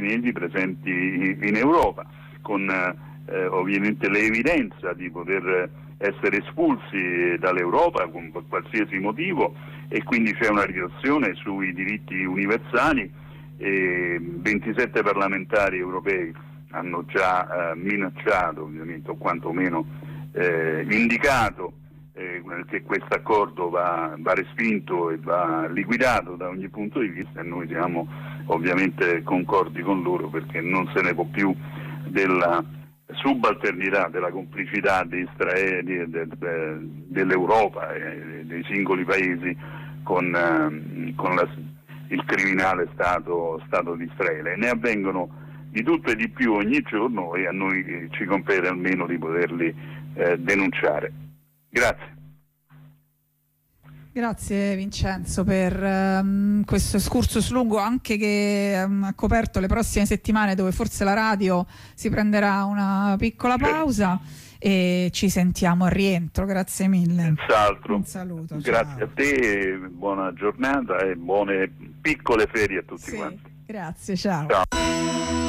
presenti in Europa, con ovviamente l'evidenza di poter essere espulsi dall'Europa per qualsiasi motivo, e quindi c'è una riflessione sui diritti universali. 27 parlamentari europei hanno già minacciato, ovviamente, o quantomeno indicato che questo accordo va respinto e va liquidato da ogni punto di vista, e noi siamo ovviamente concordi con loro, perché non se ne può più della subalternità, della complicità di Israele, dell'Europa e dei singoli paesi con il criminale Stato di Israele. Ne avvengono di tutto e di più ogni giorno, e a noi ci compete almeno di poterli denunciare. Grazie. Grazie Vincenzo per questo excursus lungo, anche che ha coperto le prossime settimane, dove forse la radio si prenderà una piccola pausa, e ci sentiamo a rientro. Grazie mille. Senz'altro. Un saluto. Grazie, ciao. A te, buona giornata e buone piccole ferie a tutti quanti. Grazie, ciao.